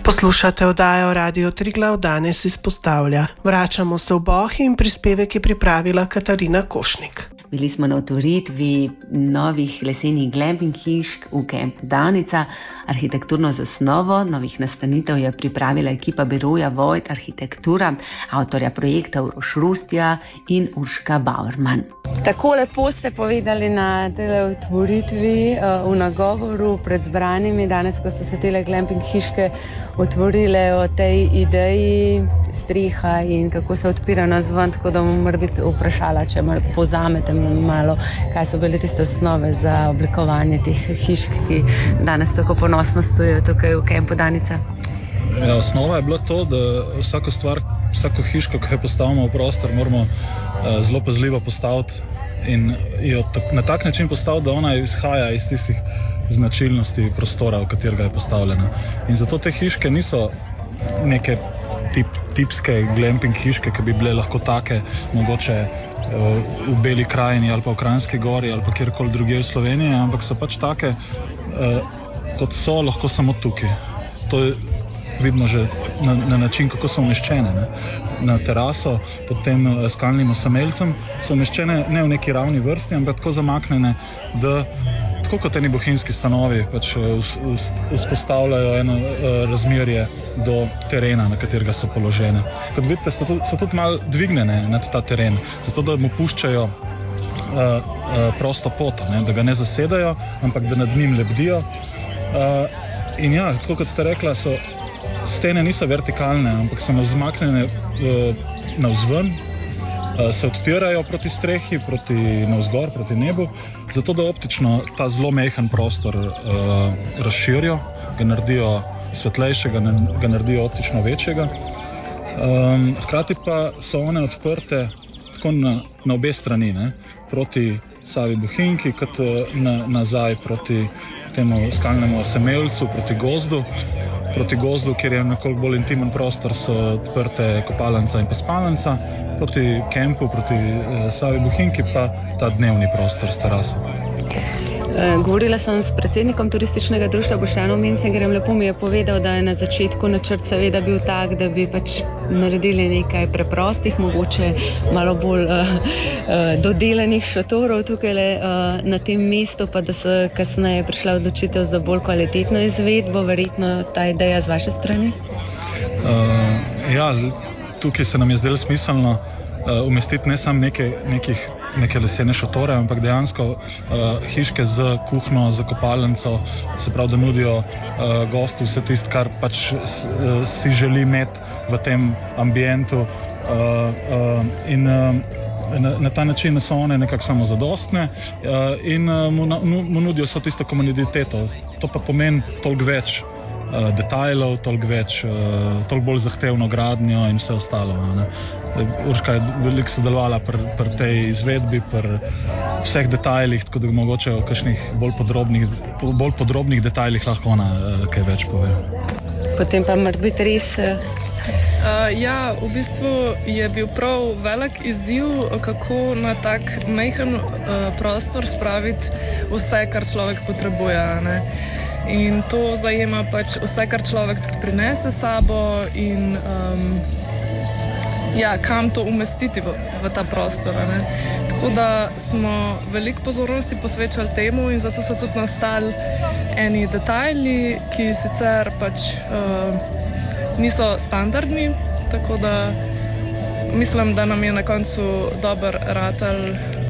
Poslušate oddajo Radio Triglav, danes izpostavlja. Vračamo se v Bohinj in prispevek je pripravila Katarina Košnik. Bili smo na otvoritvi novih lesenih glamping hišk v kampu Danica. Arhitekturno zasnovo novih nastanitev je pripravila ekipa biroja Vojt Arhitektura, avtorja projekta Uroš Rustja in Urška Bauerman. Tako lepo ste povedali na tej otvoritvi v nagovoru pred zbranimi danes, ko so se tele glamping hiške otvorile, o tej ideji streha in kako se odpira navzven, tako da bom morbiti vprašala, če povzamete malo, kaj so bile tiste osnove za oblikovanje teh hišk, ki danes tako ponosno stojijo tukaj v kampu Danica. Ja, osnova je bila to, da vsako hiško, ki jo postavimo v prostor, moramo zelo pazljivo postaviti in jo na tak način postaviti, da ona izhaja iz tistih značilnosti prostora, v katerega je postavljena. In zato te hiške niso neke tipske glamping hiške, ki bi bile lahko take, mogoče v Beli krajini ali pa v Kranjski gori ali pa kjerkoli drugje v Sloveniji, ampak so pač take, kot so lahko samo tukaj. To vidimo že na način, kako so umeščene. Ne? Na teraso pod tem skalnim osamelcem so umeščene ne v neki ravni vrsti, ampak tako zamaknjene, da tako kot eni bohinjski stanovi pač vzpostavljajo eno razmerje do terena, na katerega so položene. Kot vidite, so tudi malo dvignjene nad ta teren, zato da mu puščajo prosto pot, ne? Da ga ne zasedajo, ampak da nad njim lebdijo. In ja, tako kot ste rekla, stene niso vertikalne, ampak so vzmaknjene navzven, se odpirajo proti strehi, navzgor, proti nebu, zato da optično ta zelo majhen prostor razširijo, ga naredijo svetlejšega, ga naredijo optično večjega. Hkrati pa so one odprte tako na obe strani, ne? Proti Savi Bohinjki, kot nazaj proti temu skalnemu osamelcu, proti gozdu, kjer je nekoliko bolj intimen prostor, so odprte kopalnica in pa spalnica, proti kampu, proti Savi Bohinjki pa ta dnevni prostor s teraso. Govorila sem s predsednikom turističnega društva Boštjanom Mencingerjem. Lepo mi je povedal, da je na začetku načrt seveda bil tak, da bi pač naredili nekaj preprostih, mogoče malo bolj dodelanih šotorov tukaj na tem mestu, pa da so kasneje prišla odločitev za bolj kvalitetno izvedbo, verjetno ta ideja z vaše strani? Ja, tukaj se nam je zdelo smiselno umestiti ne samo neke lesene šotore, ampak dejansko hiške z kuhno, z kopalnico, se pravi, da nudijo gostu vse tisto, kar pač si želi imeti v tem ambientu. In na ta način so one nekako samozadostne in mu nudijo vso tisto komoditeto. To pa pomeni toliko več detajlov, toliko bolj zahtevno gradnjo in vse ostalo. Ne. Urška je veliko sodelovala pri tej izvedbi, pri vseh detajlih, tako da mogoče o kakšnih bolj podrobnih detajlih lahko ona kaj več pove. Potem pa mora biti res... Ja, v bistvu je bil prav velik izziv, kako na tak majhen prostor spraviti vse, kar človek potrebuje. Ne? In to zajema pač vse, kar človek tudi prinese sabo in kam to umestiti v ta prostor. Ne? Tako da smo veliko pozornosti posvečali temu in zato so tudi nastali eni detajli, ki sicer pač niso standardni, tako da mislim, da nam je na koncu dober ratal